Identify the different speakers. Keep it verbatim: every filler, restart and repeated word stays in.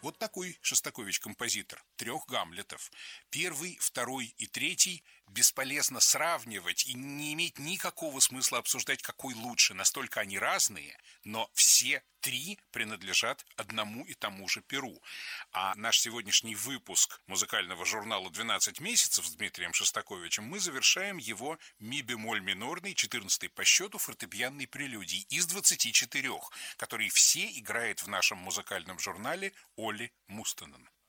Speaker 1: Вот такой Шостакович-композитор. Трех Гамлетов. Первый, второй и третий бесполезно сравнивать и не иметь никакого смысла обсуждать, какой лучше. Настолько они разные, но все три принадлежат одному и тому же перу. А наш сегодняшний выпуск музыкального журнала «двенадцать месяцев» с Дмитрием Шостаковичем мы завершаем его ми-бемоль минорной, четырнадцатой по счету фортепианной прелюдии из двадцати четырех, которые все играет в нашем музыкальном журнале Олли Мустонен.